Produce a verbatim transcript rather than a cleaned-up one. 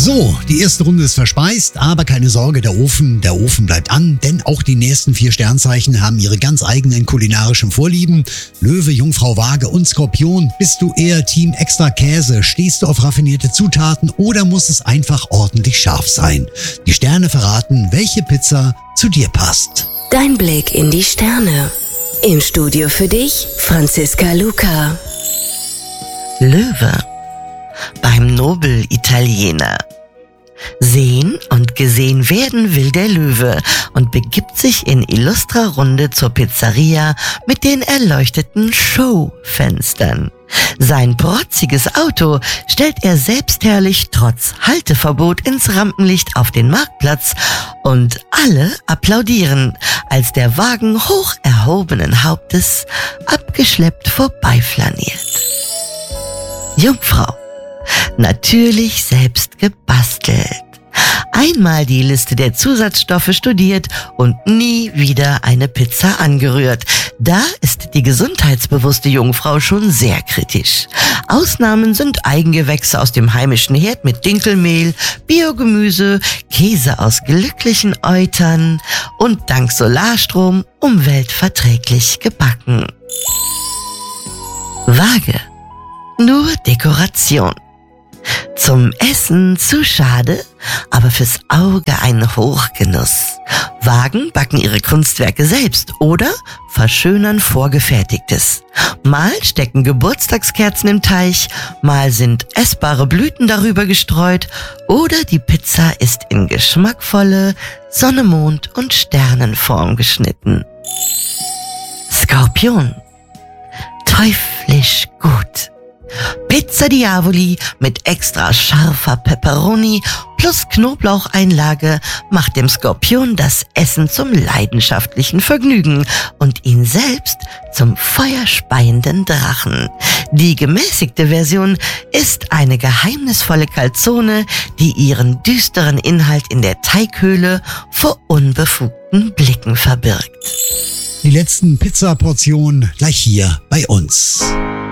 So, die erste Runde ist verspeist, aber keine Sorge, der Ofen, der Ofen bleibt an, denn auch die nächsten vier Sternzeichen haben ihre ganz eigenen kulinarischen Vorlieben. Löwe, Jungfrau, Waage und Skorpion. Bist du eher Team Extra Käse? Stehst du auf raffinierte Zutaten oder muss es einfach ordentlich scharf sein? Die Sterne verraten, welche Pizza zu dir passt. Dein Blick in die Sterne. Im Studio für dich, Franziska Luca. Löwe. Beim Nobel-Italiener. Sehen und gesehen werden will der Löwe und begibt sich in illustrer Runde zur Pizzeria mit den erleuchteten Showfenstern. Sein protziges Auto stellt er selbstherrlich trotz Halteverbot ins Rampenlicht auf den Marktplatz und alle applaudieren, als der Wagen hoch erhobenen Hauptes abgeschleppt vorbeiflaniert. Jungfrau. Natürlich selbst gebastelt. Einmal die Liste der Zusatzstoffe studiert und nie wieder eine Pizza angerührt. Da ist die gesundheitsbewusste Jungfrau schon sehr kritisch. Ausnahmen sind Eigengewächse aus dem heimischen Herd mit Dinkelmehl, Biogemüse, Käse aus glücklichen Eutern und dank Solarstrom umweltverträglich gebacken. Waage. Nur Dekoration. Zum Essen zu schade, aber fürs Auge ein Hochgenuss. Wagen backen ihre Kunstwerke selbst oder verschönern Vorgefertigtes. Mal stecken Geburtstagskerzen im Teich, mal sind essbare Blüten darüber gestreut oder die Pizza ist in geschmackvolle Sonne, Mond und Sternenform geschnitten. Skorpion. Teuflisch gut. Pizza Diavoli mit extra scharfer Pepperoni plus Knoblaucheinlage macht dem Skorpion das Essen zum leidenschaftlichen Vergnügen und ihn selbst zum feuerspeienden Drachen. Die gemäßigte Version ist eine geheimnisvolle Calzone, die ihren düsteren Inhalt in der Teighöhle vor unbefugten Blicken verbirgt. Die letzten Pizzaportionen gleich hier bei uns.